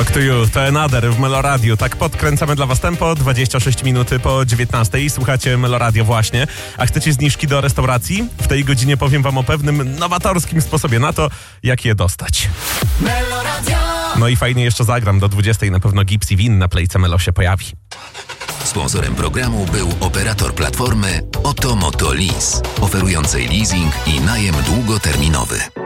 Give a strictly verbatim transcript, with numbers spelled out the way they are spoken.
To you, to Another w Meloradiu. Tak podkręcamy dla was tempo, dwadzieścia sześć minut po dziewiętnastej. Słuchacie Meloradio właśnie. A chcecie zniżki do restauracji? W tej godzinie powiem wam o pewnym nowatorskim sposobie na to, jak je dostać. Meloradio! No i fajnie jeszcze zagram do dwudziestej. Na pewno Gipsy Win na Playce Melo się pojawi. Sponsorem programu był operator platformy Oto Moto Lease, oferującej leasing i najem długoterminowy.